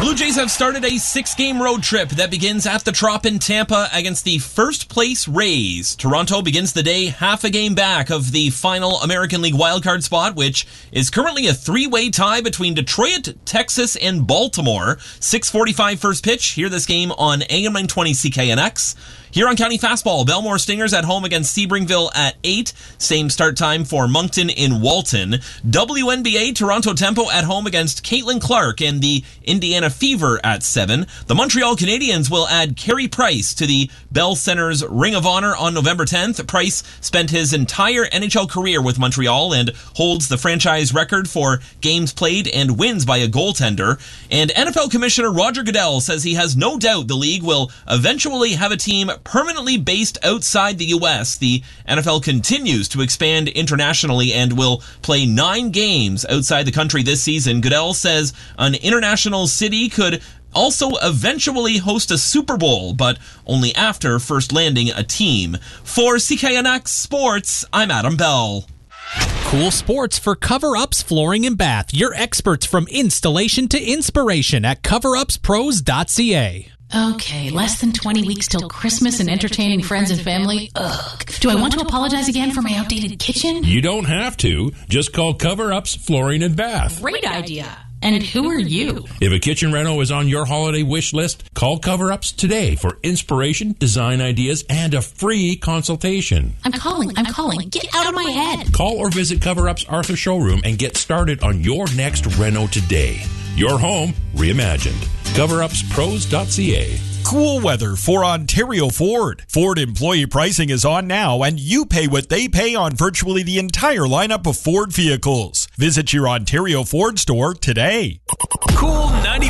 Blue Jays have started a 6-game road trip that begins at the Trop in Tampa against the first-place Rays. Toronto begins the day half a game back of the final American League wildcard spot, which is currently a 3-way tie between Detroit, Texas, and Baltimore. 6:45 first pitch. Hear this game on AM 920 CKNX. Huron County Fastball, Belmore Stingers at home against Sebringville at 8. Same start time for Moncton in Walton. WNBA, Toronto Tempo at home against Caitlin Clark and the Indiana Fever at 7. The Montreal Canadiens will add Carey Price to the Bell Center's Ring of Honor on November 10th. Price spent his entire NHL career with Montreal and holds the franchise record for games played and wins by a goaltender. And NFL Commissioner Roger Goodell says he has no doubt the league will eventually have a team permanently based outside the U.S. The NFL continues to expand internationally and will play 9 games outside the country this season. Goodell says an international city could also eventually host a Super Bowl, but only after first landing a team. For CKNX Sports, I'm Adam Bell. Cool sports for Cover Ups Flooring and Bath. Your experts from installation to inspiration at coverupspros.ca. Okay, less than 20 weeks till Christmas and entertaining friends and family. Ugh. Do I want to apologize again for my outdated kitchen? You don't have to. Just call Cover Ups Flooring and Bath. Great idea. And who are you? If a kitchen reno is on your holiday wish list, call Cover Ups today for inspiration, design ideas, and a free consultation. I'm calling. Get out of my head. Call or visit Cover Ups Arthur Showroom and get started on your next reno today. Your home reimagined. CoverUpsPros.ca. Cool weather for Ontario Ford. Ford employee pricing is on now, and you pay what they pay on virtually the entire lineup of Ford vehicles. Visit your Ontario Ford store today. Cool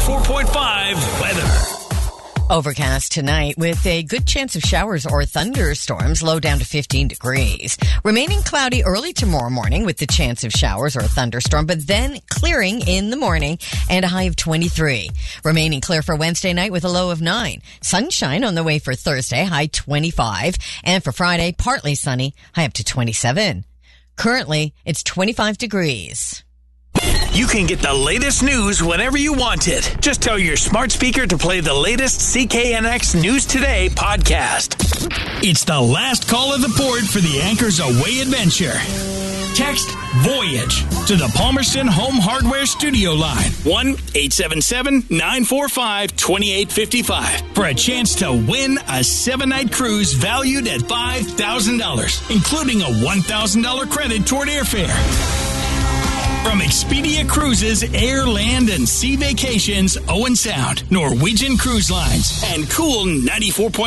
94.5 weather. Overcast tonight with a good chance of showers or thunderstorms, low down to 15 degrees. Remaining cloudy early tomorrow morning with the chance of showers or a thunderstorm, but then clearing in the morning and a high of 23. Remaining clear for Wednesday night with a low of 9. Sunshine on the way for Thursday, high 25. And for Friday, partly sunny, high up to 27. Currently, it's 25 degrees. You can get the latest news whenever you want it. Just tell your smart speaker to play the latest CKNX News Today podcast. It's the last call of the port for the Anchors Away adventure. Text VOYAGE to the Palmerston Home Hardware Studio line, 1-877-945-2855, for a chance to win a 7-night cruise valued at $5,000, including a $1,000 credit toward airfare. From Expedia Cruises, Air, Land, and Sea Vacations, Owen Sound, Norwegian Cruise Lines, and Cool 94.